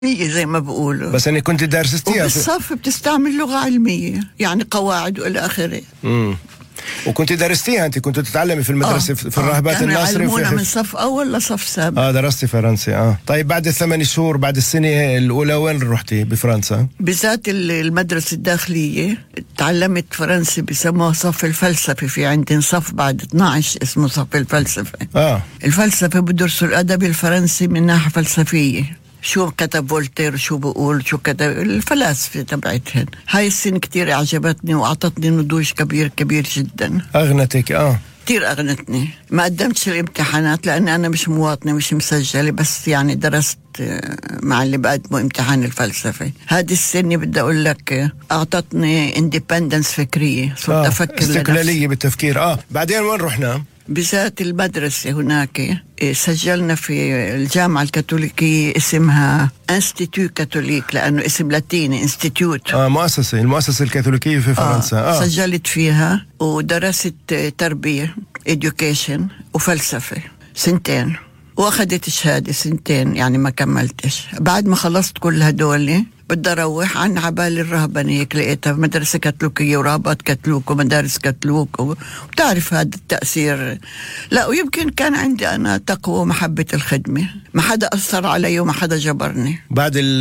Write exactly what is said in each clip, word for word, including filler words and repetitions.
زي ما بقولوا. بس أنا كنت دارستيها بالصف بتستعمل لغة علمية يعني قواعد وإلى آخره. امم وكنت درستيها أنت، كنت تتعلمي في المدرسة آه. في الراهبات آه. الناصري. كانوا يعلمونا من صف أول لصف سابع. آه درستي فرنسي. آه طيب بعد الثمان شهور بعد السنة الأولى وين رحتي بفرنسا؟ بذات المدرسة الداخلية تعلمت فرنسي بسموها صف الفلسفة. في عندنا صف بعد اثناشر اسمه صف الفلسفة. آه الفلسفة بدرسوا الأدب الفرنسي من ناحية فلسفية، شو كتب فولتير، شو بقول، شو كتب الفلاسفة تبعتهن. هاي السنة كتير أعجبتني وأعطتني نضوج كبير كبير جدا. أغنتك؟ آه كتير أغنتني. ما قدمتش الامتحانات لأن أنا مش مواطنة مش مسجلة، بس يعني درست مع اللي بقدموا امتحان الفلسفة. هذه السنة بدي أقول لك أعطتني اندبندنس فكرية، صرت آه. أفكر استقلالية لنفسي. بالتفكير. آه بعدين وين رحنا؟ بذات المدرسة هناك سجلنا في الجامعة الكاثوليكية اسمها انستيتيو كاثوليك لأنه اسم لاتيني انستيتيوت. آه مؤسسة المؤسسة الكاثوليكية في فرنسا. آه. آه. سجلت فيها ودرست تربية education وفلسفة سنتين، واخدت شهادة سنتين يعني ما كملتش. بعد ما خلصت كل هدول بدي أروح عن عبالي الرهبنة، هيك لقيتها مدرسة كاثوليكية ورهبات كاثوليك ومدارس كاثوليك، وبتعرف هذا التأثير. لا ويمكن كان عندي أنا تقوى ومحبة الخدمة، ما حدا أثر علي وما حدا جبرني. بعد ال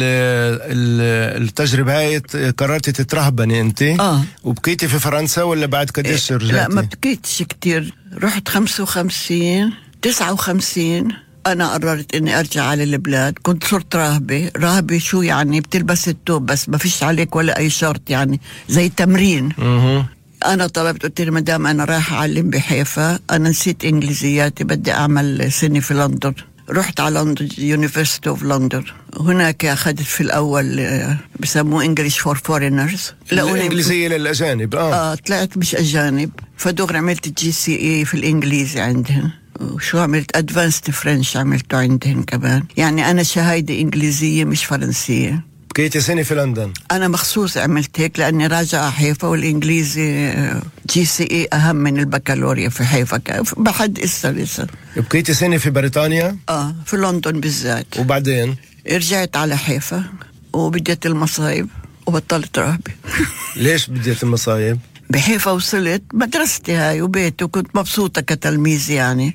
ال التجربة هاي قررتي تترهبني أنت؟ آه. وبقيتي في فرنسا ولا بعد قديش رجعتي؟ لا ما بقيتش كتير، رحت خمسة وخمسين تسعة وخمسين أنا قررت إني أرجع على البلاد. كنت صرت راهبة. راهبة شو يعني؟ بتلبس التوب بس ما فيش عليك ولا أي شرط، يعني زي تمرين. مه. أنا طلبت قلت لي مدام أنا رايحة أعلم بحيفا، أنا نسيت إنجليزياتي بدي أعمل سنة في لندن. رحت على لندن يونيفرسيتي اوف لندن، هناك أخذت في الأول بسموه إنجليش فور فورينرز، الإنجليزية للأجانب. آه. آه طلعت مش أجانب، فدغري عملت جي سي إي في الإنجليزي عندهم، وشو عملت أدفانسد فرنش عملته عندهم كمان. يعني أنا شهادة إنجليزية مش فرنسية. بقيتي سنة في لندن؟ أنا مخصوص عملت هيك لأني راجعة حيفا، والإنجليزي جي سي إي أهم من البكالوريا في حيفا بحد إسا لسا. بقيتي سنة في بريطانيا؟ آه في لندن بالذات. وبعدين؟ رجعت على حيفا وبديت المصايب وبطلت راهبة. ليش بديت المصايب؟ بحيفا وصلت مدرستي هاي وبيتي وكنت مبسوطة كتلميذ، يعني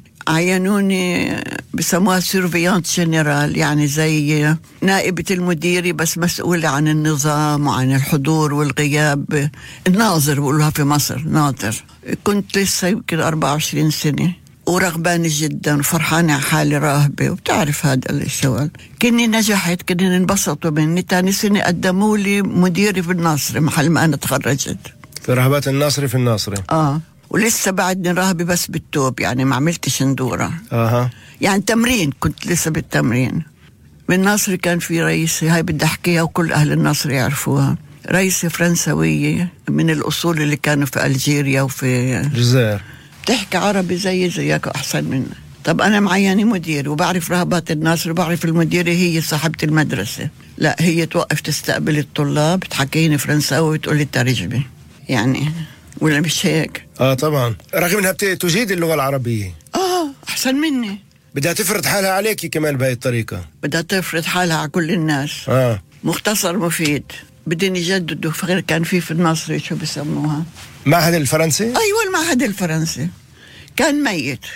عينوني بسموها سيرفيانت جنرال، يعني زي نائبة المديري بس مسؤولة عن النظام وعن الحضور والغياب، الناظر بقولها في مصر ناظر. كنت لسه يمكن أربعة وعشرين سنة ورغبانة جدا وفرحانة على حالي راهبة، وبتعرف هذا الشغل. كني نجحت، كني انبسطوا مني. تاني سنة قدموا لي مديري في الناصري محل ما أنا تخرجت في رهبات الناصري في الناصري. آه ولسه بعدني راهبة بس بالتوب، يعني ما عملتش ندورة. اها يعني تمرين، كنت لسه بالتمرين. بالناصري كان في رئيسة، هاي بدي احكيها وكل اهل الناصر يعرفوها، رئيسة فرنسوية من الاصول اللي كانوا في الجيريا وفي الجزائر، تحكي عربي زي زيك احسن منه. طب انا معيني مدير وبعرف رهبات الناصر وبعرف المديرة هي صاحبة المدرسة، لا هي توقف تستقبل الطلاب تحكيني فرنساوي وتقول لي ترجمة، يعني ولا مش هيك؟ اه طبعا، رغم انها تجيد اللغة العربية. اه احسن مني. بدها تفرض حالها عليكي كمان بهاي الطريقة. بدها تفرض حالها على كل الناس. اه مختصر مفيد. بدين يجددوا، كان في في الناصري شو بسموها؟ معهد الفرنسي؟ ايوه المعهد الفرنسي كان ميت،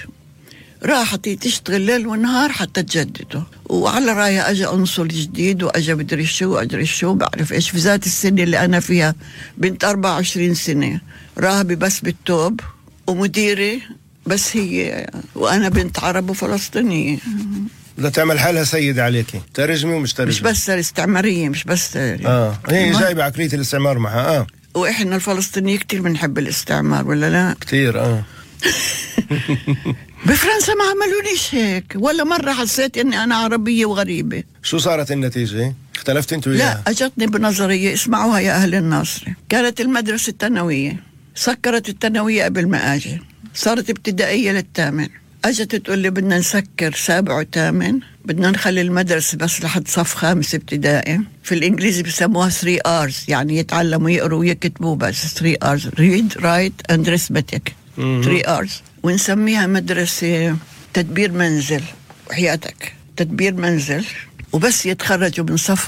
راحت تشتغل ليل ونهار حتى تجدده، وعلى رايها اجى انصل جديد واجى بدري شو وادري شو بعرف ايش. في ذات السنه اللي انا فيها بنت أربعة وعشرين سنه، راهبه بس بالتوب ومديري بس هي، وانا بنت عرب وفلسطينيه. بدها تعمل حالها سيدة عليكي، ترجمي ومش ترجمي. مش بس الاستعماريه، مش بس اه هي جايبه عقليه الاستعمار معها. اه واحنا الفلسطينيين كتير بنحب الاستعمار ولا لا؟ كتير. اه بفرنسا ما عملونيش هيك ولا مرة، حسيت اني انا عربية وغريبة. شو صارت النتيجة؟ اختلفت انتوا وياها؟ لا اجتني بنظرية، اسمعوها يا اهل الناصري. كانت المدرسة الثانوية، سكرت الثانوية قبل ما اجي، صارت ابتدائية للثامن. اجت تقول لي بدنا نسكر سابع وثامن، بدنا نخلي المدرسة بس لحد صف خامس ابتدائي. في الانجليزي بسموها ثري آرز، يعني يتعلموا يقروا ويكتبوا بس ثري آرز، read write and arithmetic، ثري آرز. ونسميها مدرسة تدبير منزل، وحياتك تدبير منزل. وبس يتخرجوا من صف